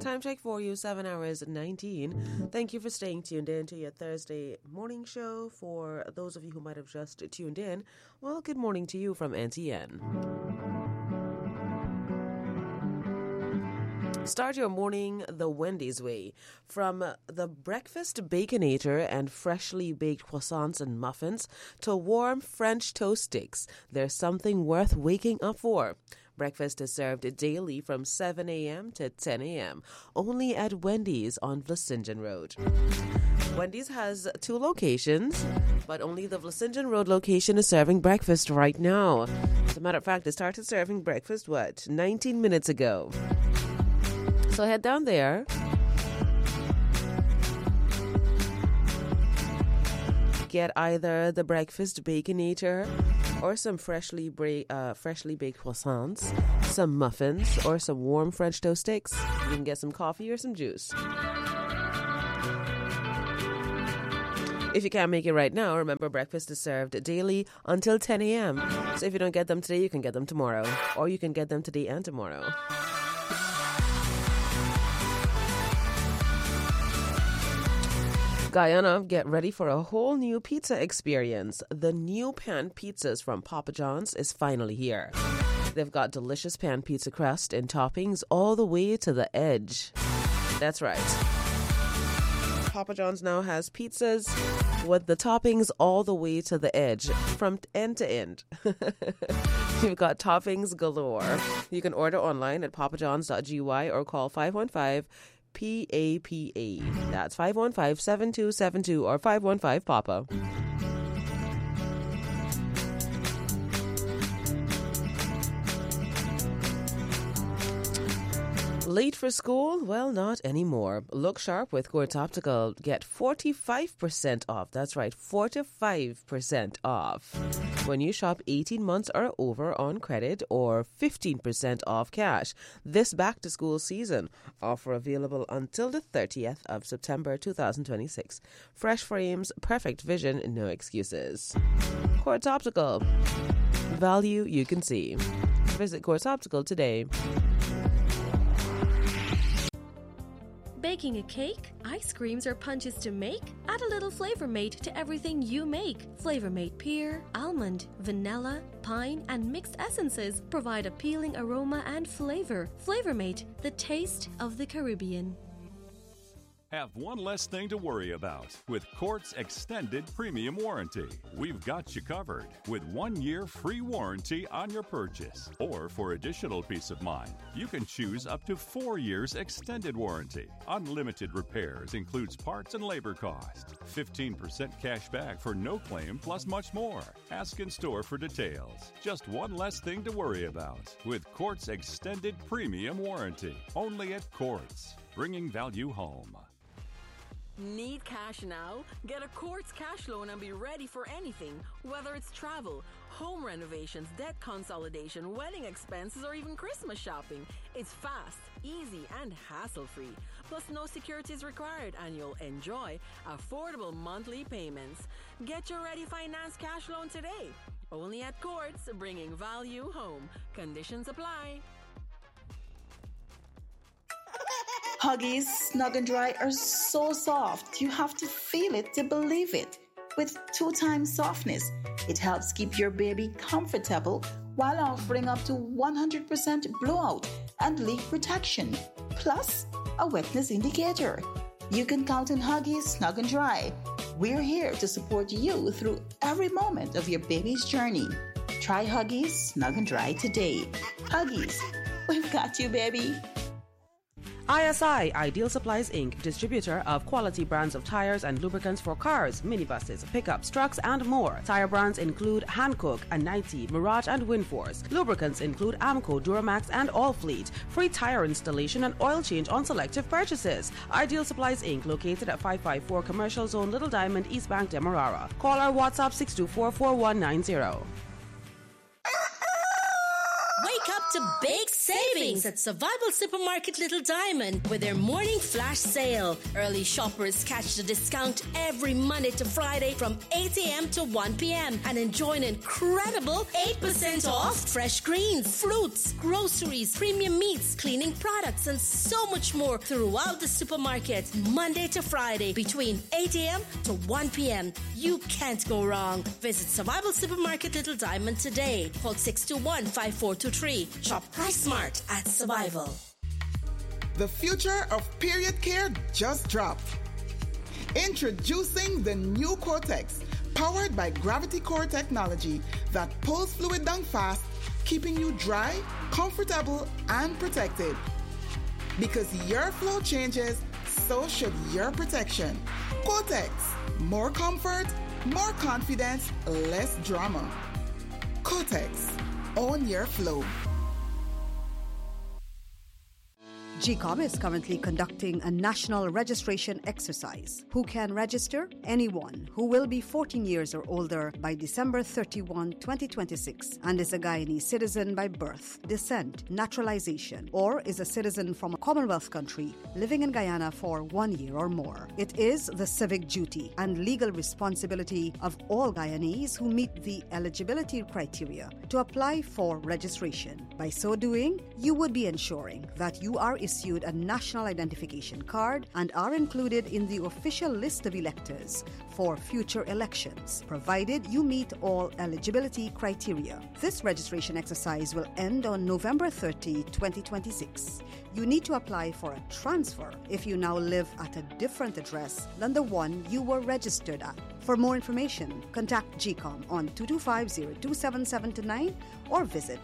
Time check for you, 7 hours 19. Thank you for staying tuned in to your Thursday morning show. For those of you who might have just tuned in, well, good morning to you from NTN. Start your morning the Wendy's way. From the breakfast baconator and freshly baked croissants and muffins to warm French toast sticks, there's something worth waking up for. Breakfast is served daily from 7 a.m. to 10 a.m. only at Wendy's on Vlissingen Road. Wendy's has 2 locations, but only the Vlissingen Road location is serving breakfast right now. As a matter of fact, it started serving breakfast, 19 minutes ago. So head down there. Get either the breakfast baconator or some freshly baked croissants, some muffins, or some warm French toast sticks. You can get some coffee or some juice. If you can't make it right now, remember breakfast is served daily until 10 a.m. So if you don't get them today, you can get them tomorrow. Or you can get them today and tomorrow. Guyana, get ready for a whole new pizza experience. The new pan pizzas from Papa John's is finally here. They've got delicious pan pizza crust and toppings all the way to the edge. That's right. Papa John's now has pizzas with the toppings all the way to the edge, from end to end. You've got toppings galore. You can order online at papajohns.gy or call 515 PAPA. That's 515-7272 or 515-PAPA. Late for school? Well, not anymore. Look sharp with Quartz Optical. Get 45% off. That's right, 45% off when you shop 18 months or over on credit, or 15% off cash this back-to-school season. Offer available until the 30th of September 2026. Fresh frames, perfect vision, no excuses. Quartz Optical. Value you can see. Visit Quartz Optical today. Baking a cake, ice creams, or punches to make? Add a little Flavor Mate to everything you make. Flavor Mate pear, almond, vanilla, pine, and mixed essences provide appealing aroma and flavor. Flavor Mate, the taste of the Caribbean. Have one less thing to worry about with Quartz Extended Premium Warranty. We've got you covered with 1 year free warranty on your purchase. Or for additional peace of mind, you can choose up to 4 years extended warranty. Unlimited repairs includes parts and labor cost. 15% cash back for no claim plus much more. Ask in store for details. Just one less thing to worry about with Quartz Extended Premium Warranty. Only at Quartz, bringing value home. Need cash now? Get a Quartz cash loan and be ready for anything, whether it's travel, home renovations, debt consolidation, wedding expenses, or even Christmas shopping. It's fast, easy, and hassle-free. Plus, no securities required, and you'll enjoy affordable monthly payments. Get your Ready Finance cash loan today. Only at Quartz, bringing value home. Conditions apply. Huggies Snug and Dry are so soft, you have to feel it to believe it. With 2 times softness, it helps keep your baby comfortable while offering up to 100% blowout and leak protection, plus a wetness indicator. You can count on Huggies Snug and Dry. We're here to support you through every moment of your baby's journey. Try Huggies Snug and Dry today. Huggies, we've got you, baby. ISI, Ideal Supplies Inc., distributor of quality brands of tires and lubricants for cars, minibuses, pickups, trucks, and more. Tire brands include Hankook, Anite, Mirage, and Winforce. Lubricants include Amco, Duramax, and Allfleet. Free tire installation and oil change on selective purchases. Ideal Supplies Inc., located at 554 Commercial Zone, Little Diamond, East Bank, Demerara. Call our WhatsApp 624-4190. Wake up to Big Savings at Survival Supermarket Little Diamond with their morning flash sale. Early shoppers catch the discount every Monday to Friday from 8 a.m. to 1 p.m. and enjoy an incredible 8% off fresh greens, fruits, groceries, premium meats, cleaning products, and so much more throughout the supermarket Monday to Friday between 8 a.m. to 1 p.m. You can't go wrong. Visit Survival Supermarket Little Diamond today. Call 621-5423. Shop Price Smart at Survival. The future of period care just dropped. Introducing the new Cortex, powered by Gravity Core technology that pulls fluid down fast, keeping you dry, comfortable, and protected. Because your flow changes, so should your protection. Cortex, more comfort, more confidence, less drama. Cortex, own your flow. GCOM is currently conducting a national registration exercise. Who can register? Anyone who will be 14 years or older by December 31, 2026 and is a Guyanese citizen by birth, descent, naturalization, or is a citizen from a Commonwealth country living in Guyana for 1 year or more. It is the civic duty and legal responsibility of all Guyanese who meet the eligibility criteria to apply for registration. By so doing, you would be ensuring that you are issued a national identification card and are included in the official list of electors for future elections, provided you meet all eligibility criteria. This registration exercise will end on November 30, 2026. You need to apply for a transfer if you now live at a different address than the one you were registered at. For more information, contact GCOM on 225-02779 or visit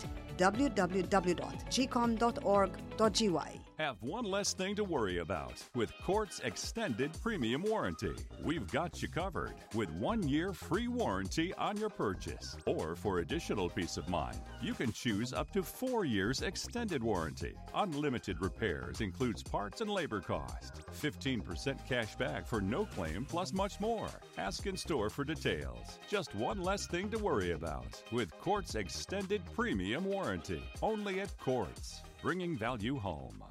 www.gcom.org.gy. Have one less thing to worry about with Quartz Extended Premium Warranty. We've got you covered with 1 year free warranty on your purchase. Or for additional peace of mind, you can choose up to 4 years extended warranty. Unlimited repairs includes parts and labor cost. 15% cash back for no claim plus much more. Ask in store for details. Just one less thing to worry about with Quartz Extended Premium Warranty. Only at Quartz, bringing value home.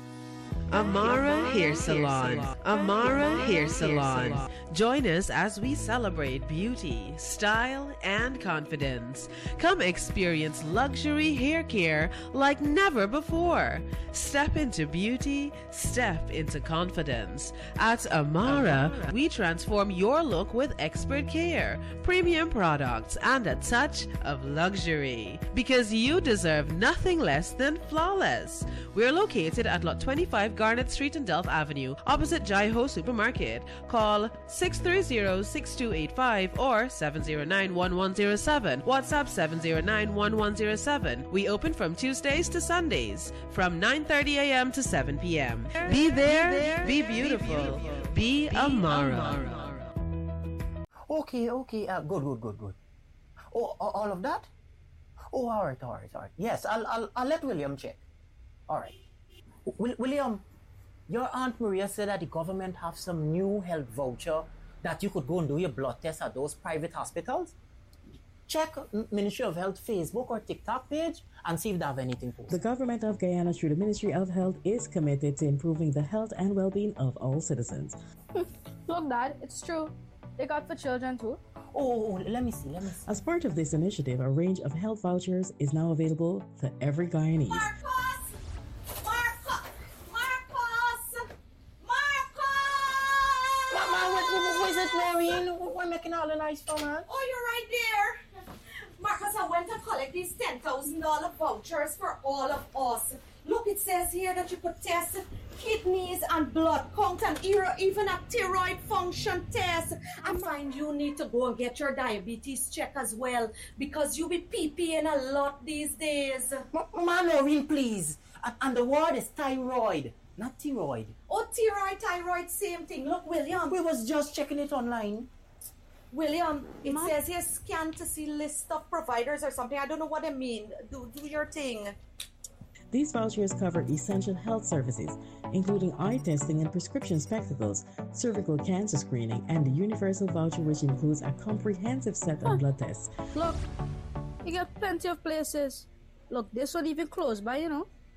Amara Hair Salon. Amara Hair Salon. Join us as we celebrate beauty, style, and confidence. Come experience luxury hair care like never before. Step into beauty, step into confidence. At Amara, we transform your look with expert care, premium products, and a touch of luxury. Because you deserve nothing less than flawless. We're located at Lot 25 Garnet Street and Delft Avenue, opposite Jai Ho Supermarket. Call 630-6285 or 709-1107. WhatsApp 709-1107. We open from Tuesdays to Sundays from 9:30 a.m. to 7 p.m. Be there, be beautiful, be Amara. Okay. Good. Oh, all of that? Oh, all right. Yes, I'll let William check. All right. William, your Aunt Maria said that the government have some new health voucher that you could go and do your blood test at those private hospitals. Check Ministry of Health Facebook or TikTok page and see if they have anything for us. The government of Guyana, through the Ministry of Health, is committed to improving the health and well-being of all citizens. Look, Dad, it's true. They got for children too. Oh, let me see. As part of this initiative, a range of health vouchers is now available to every Guyanese. Marcus! Mama, what is it, Maureen? We're making all the nice for, man. Oh, you're right there. Marcus, I went to collect these $10,000 vouchers for all of us. Look, it says here that you could test kidneys and blood count and even a thyroid function test. I find you need to go and get your diabetes check as well because you be peeing a lot these days. Maureen, please. And the word is thyroid, not thyroid. Oh, thyroid, same thing. Look, William. We was just checking it online. William, it says here scan to see list of providers or something. I don't know what I mean. Do your thing. These vouchers cover essential health services, including eye testing and prescription spectacles, cervical cancer screening, and the universal voucher, which includes a comprehensive set of blood tests. Look, you got plenty of places. Look, this one even close by, you know.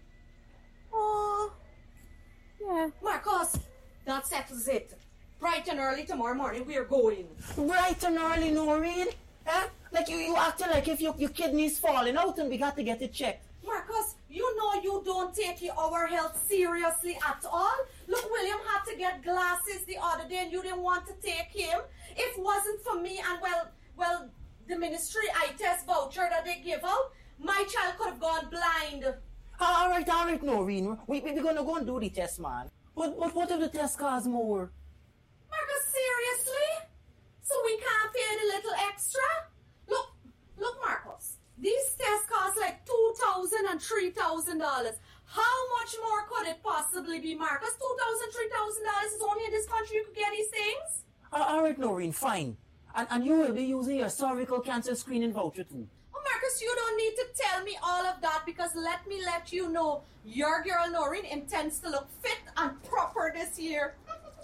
settles it. Bright and early tomorrow morning, we're going. Bright and early, Noreen? Huh? Like you acting like if your kidney's falling out and we got to get it checked. Marcus, you know you don't take our health seriously at all. Look, William had to get glasses the other day and you didn't want to take him. If it wasn't for me and, well, the ministry eye test voucher that they give out, my child could have gone blind. All right, Noreen. We're going to go and do the test, man. But what if the test costs more? Marcus, seriously? So we can't pay the little extra? Look, Marcus. These tests cost like $2,000 and $3,000. How much more could it possibly be, Marcus? $2,000, $3,000 is only in this country you could get these things? All right, Noreen, fine. And you will be using your cervical cancer screening voucher too. Oh, Marcus, you don't need to tell me all of that because let me let you know your girl Noreen intends to look fit and proper this year.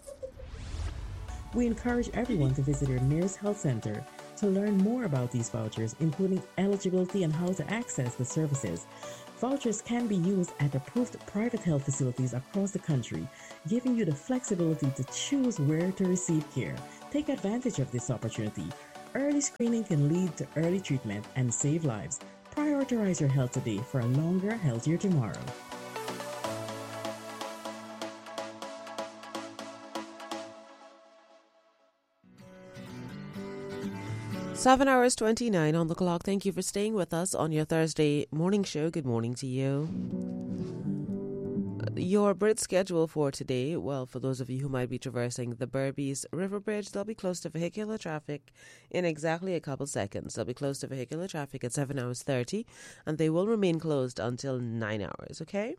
We encourage everyone to visit your nearest health center to learn more about these vouchers, including eligibility and how to access the services. Vouchers can be used at approved private health facilities across the country, giving you the flexibility to choose where to receive care. Take advantage of this opportunity. Early screening can lead to early treatment and save lives. Prioritize your health today for a longer, healthier tomorrow. 7 hours 29 on the clock. Thank you for staying with us on your Thursday morning show. Good morning to you. Your bridge schedule for today, well, for those of you who might be traversing the Berbice River Bridge, they'll be close to vehicular traffic in exactly a couple seconds. They'll be close to vehicular traffic at 7 hours 30, and they will remain closed until 9 hours, okay?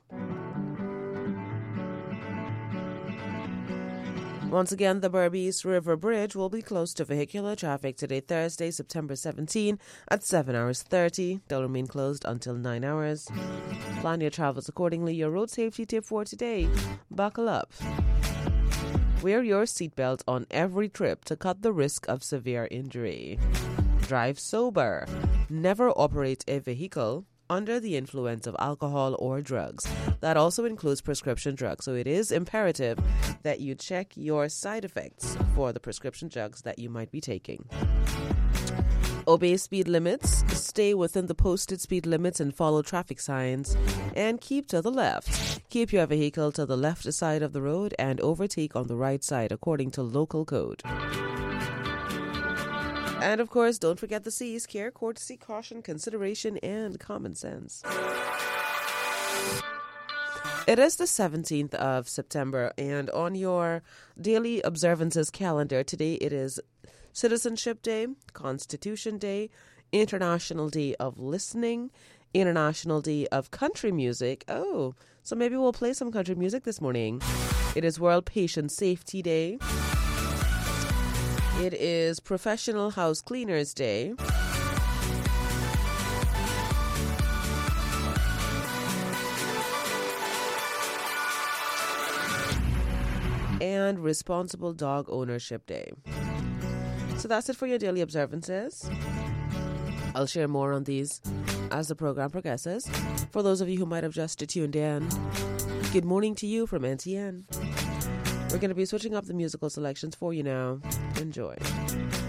Once again, the Berbice River Bridge will be closed to vehicular traffic today, Thursday, September 17, at 7 hours 30. They'll remain closed until 9 hours. Plan your travels accordingly. Your road safety tip for today: buckle up. Wear your seatbelt on every trip to cut the risk of severe injury. Drive sober. Never operate a vehicle under the influence of alcohol or drugs. That also includes prescription drugs, so it is imperative that you check your side effects for the prescription drugs that you might be taking. Obey speed limits, stay within the posted speed limits and follow traffic signs, and keep to the left. Keep your vehicle to the left side of the road and overtake on the right side according to local code. And, of course, don't forget the C's: care, courtesy, caution, consideration, and common sense. It is the 17th of September, and on your daily observances calendar, today it is Citizenship Day, Constitution Day, International Day of Listening, International Day of Country Music. Oh, so maybe we'll play some country music this morning. It is World Patient Safety Day. It is Professional House Cleaners Day. And Responsible Dog Ownership Day. So that's it for your daily observances. I'll share more on these as the program progresses. For those of you who might have just tuned in, good morning to you from NTN. We're going to be switching up the musical selections for you now. Enjoy.